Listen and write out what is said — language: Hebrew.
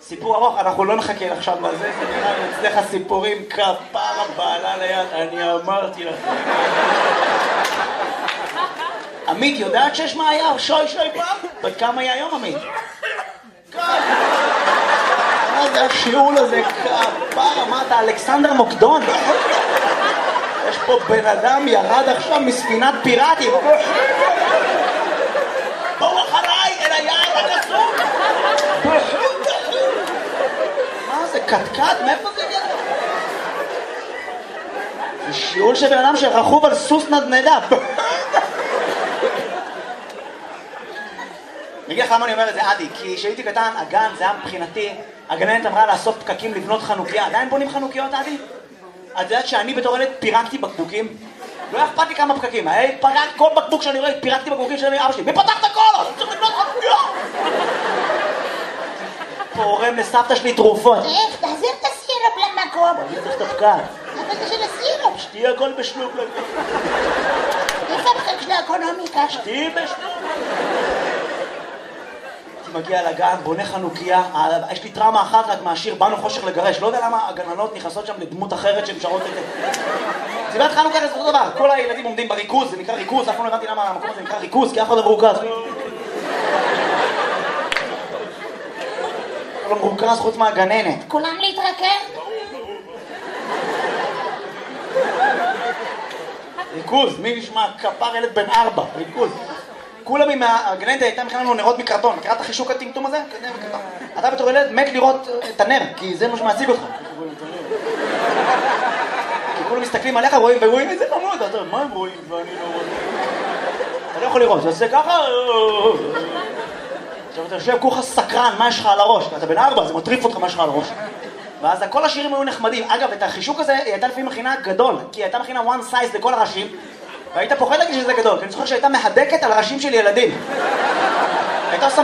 סיפור ארוך, אנחנו לא נחכה עכשיו לזה, זה נראה לי אצלך סיפורים כפרה בעלה ליד, אני אמרתי לך. עמית, יודעת שיש מה היה? שוי פעם? וכמה היה היום, עמית? מה זה השיעול הזה? כפרה, מה אתה, אלכסנדר מוקדון? יש פה בן אדם ירד עכשיו מספינת פיראטים. בואו אחריי אל היער הקסום. מה זה, קטקט? מאיפה זה הגיע? זה שיעול של בן אדם שרכוב על סוס נדנדה. אני אגיד לך למה אני אומר את זה, עדי, כי כשהייתי קטן, הגן, זה היה מבחינתי, הגננת אמרה לאסוף פקקים לבנות חנוכיה. עדיין בונים חנוכיות, עדי? את יודעת שאני בתור ילד פירקתי בקבוקים? לא אכפת לי כמה פקקים, כל בקבוק שאני רואה, פירקתי בקבוקים של אבא שלי. מי פתח את הכל? צריך לבנות חנוכיה! פורם לסבתא שלי תרופות. תחזיר את הסירופ למקום. אני צריך את הפקק. אבל זה של הסירופ. שתהיה הכל בשלוק. איפה הפקק של האקונומיקה? שתהיה בשלוק. הייתי מגיע לגן, בונה חנוכיה, יש לי טראומה אחת רק מהשיר באנו חושך לגרש, לא יודע למה הגננות נכנסות שם לדמות אחרת שהן שרות את זה. סיבת חנוכה זה אותו דבר, כל הילדים עומדים בריכוז, זה נקרא ריכוז, אף פעם לא הבנתי למה המקום הזה נקרא ריכוז, כי אף אחד לא מרוכז. לא מרוכז חוץ מהגננת. כולם להתרכז? ריכוז, מי נשמע? כפר ילד בן 4, ריכוז. כולם עם הגננת הייתה מכנה לנו נרות מקרטון, מכירה את החישוק הטמטום הזה? אתה בתור ילד מת לראות את הנר, כי זה מה שמעציג אותך. כי כולם מסתכלים עליך, רואים איזה חמוד, אתה מה הם רואים ואני לא רואה? אתה לא יכול לראות, זה עושה ככה... עכשיו אתה יושב כולך סקרן, מה יש לך על הראש? אתה בן 4, זה מטריף אותך מה יש לך על הראש. ואז כל השירים היו נחמדים. אגב, את החישוק הזה היא הייתה לפעמים מכינה גדול, כי היא הייתה מכינה one size לכל הראשים, והיית פוחד להגיד שזה גדול, כי אני זוכר שהייתה מהדקת על ראשים של ילדים. הייתה עושה